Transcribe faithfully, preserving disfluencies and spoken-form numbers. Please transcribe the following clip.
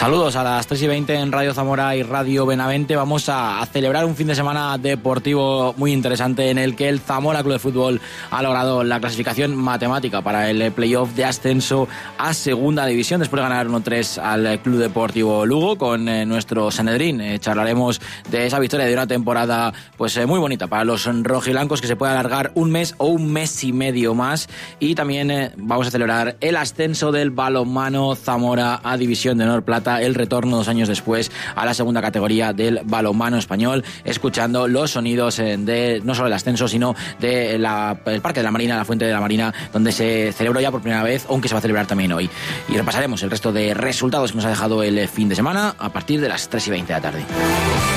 Saludos a las tres y veinte en Radio Zamora y Radio Benavente. Vamos a, a celebrar un fin de semana deportivo muy interesante en el que el Zamora Club de Fútbol ha logrado la clasificación matemática para el playoff de ascenso a Segunda División después de ganar uno tres al Club Deportivo Lugo con eh, nuestro Sanedrín. Eh, charlaremos de esa victoria de una temporada pues eh, muy bonita para los rojiblancos, que se puede alargar un mes o un mes y medio más, y también eh, vamos a celebrar el ascenso del balonmano Zamora a División de Honor Plata, el retorno dos años después a la segunda categoría del balonmano español, escuchando los sonidos de no solo el ascenso, sino del de Parque de la Marina, la Fuente de la Marina, donde se celebró ya por primera vez, aunque se va a celebrar también hoy. Y repasaremos el resto de resultados que nos ha dejado el fin de semana a partir de las tres y veinte de la tarde.